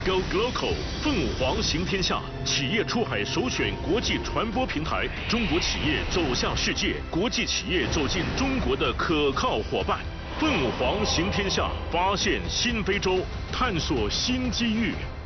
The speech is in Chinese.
Go Glocal 凤凰行天下，企业出海首选国际传播平台，中国企业走向世界，国际企业走进中国的可靠伙伴。凤凰行天下，发现新非洲，探索新机遇。